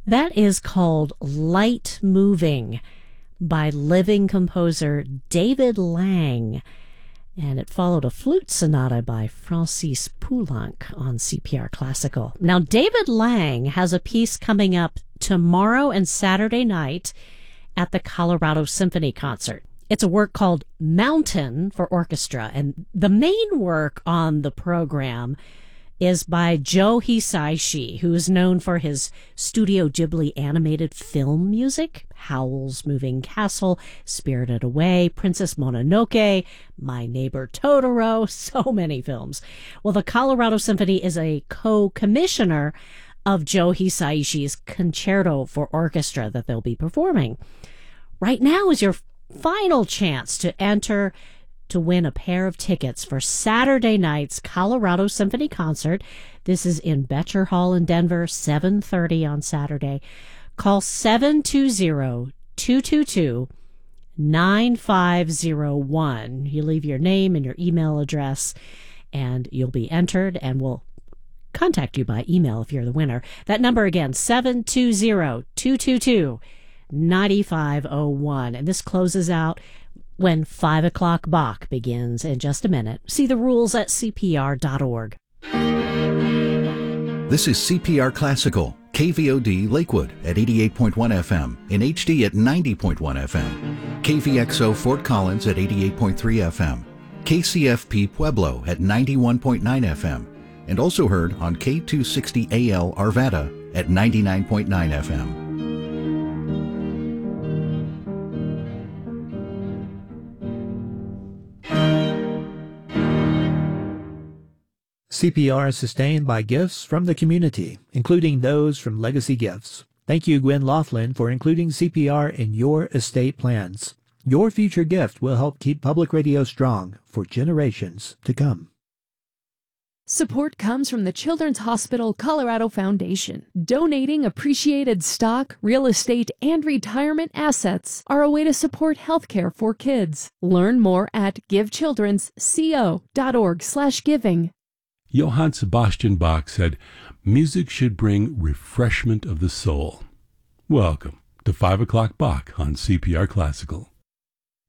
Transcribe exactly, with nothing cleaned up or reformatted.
That is called Light Moving by living composer David Lang. And it followed a flute sonata by Francis Poulenc on C P R Classical. Now, David Lang has a piece coming up tomorrow and Saturday night at the Colorado Symphony Concert. It's a work called Mountain for orchestra, and the main work on the program is by Joe Hisaishi, who is known for his Studio Ghibli animated film music, Howl's Moving Castle, Spirited Away, Princess Mononoke, My Neighbor Totoro, so many films. Well, the Colorado Symphony is a co-commissioner of Joe Hisaishi's Concerto for Orchestra that they'll be performing. Right now is your final chance to enter to win a pair of tickets for Saturday night's Colorado Symphony Concert. This is in Betcher Hall in Denver, seven thirty on Saturday. Call seven two zero, two two two, nine five zero one. You leave your name and your email address, and you'll be entered, and we'll contact you by email if you're the winner. That number again, seven two zero, two two two, nine five zero one. And this closes out when five o'clock Bach begins in just a minute. See the rules at C P R dot org. This is C P R Classical, K V O D Lakewood at eighty-eight point one F M, in H D at ninety point one F M, K V X O Fort Collins at eighty-eight point three F M, K C F P Pueblo at ninety-one point nine F M, and also heard on K two sixty A L Arvada at ninety-nine point nine F M. C P R is sustained by gifts from the community, including those from Legacy Gifts. Thank you, Gwen Laughlin, for including C P R in your estate plans. Your future gift will help keep public radio strong for generations to come. Support comes from the Children's Hospital Colorado Foundation. Donating appreciated stock, real estate, and retirement assets are a way to support healthcare for kids. Learn more at give children's co dot org slash giving. Johann Sebastian Bach said, "Music should bring refreshment of the soul." Welcome to five o'clock Bach on C P R Classical.